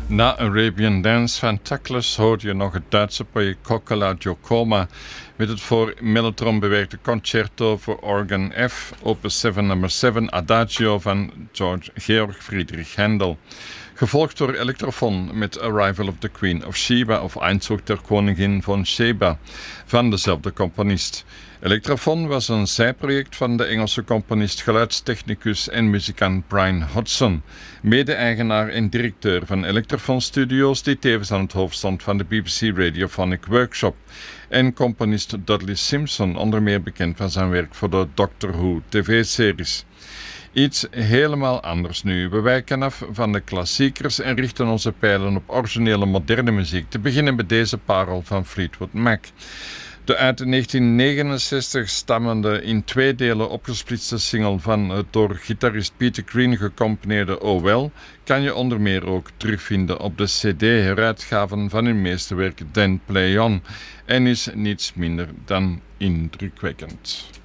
Na Arabian Dance van Tackless hoorde je nog het Duitse project Coccola Giacomo met het voor mellotron bewerkte Concerto voor Organ F, opus 7 nummer 7 Adagio van Georg Friedrich Händel. Gevolgd door Elektrofon met Arrival of the Queen of Sheba of Einzug der Koningin von Sheba van dezelfde componist. Elektrofon was een zijproject van de Engelse componist, geluidstechnicus en muzikant Brian Hodgson, mede-eigenaar en directeur van Elektrofon Studios, die tevens aan het hoofd stond van de BBC Radiophonic Workshop, en componist Dudley Simpson, onder meer bekend van zijn werk voor de Doctor Who tv-series. Iets helemaal anders nu. We wijken af van de klassiekers en richten onze pijlen op originele moderne muziek, te beginnen met deze parel van Fleetwood Mac. De uit 1969 stammende, in 2 delen opgesplitste single van het door gitarist Peter Green gecomponeerde Oh Well kan je onder meer ook terugvinden op de CD-heruitgaven van hun meesterwerk Then Play On en is niets minder dan indrukwekkend.